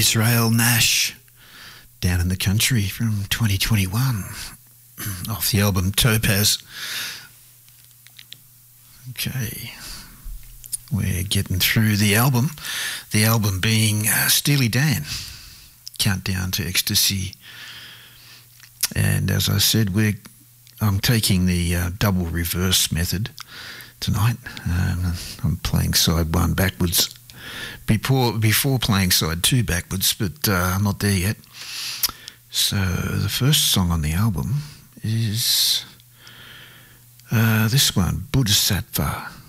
Israel Nash, Down in the Country from 2021, off the album Topaz. Okay, we're getting through the album being Steely Dan, Countdown to Ecstasy. And as I said, I'm taking the double reverse method tonight. I'm playing side one backwards before playing side two backwards, but I'm not there yet. So the first song on the album is this one, Bodhisattva.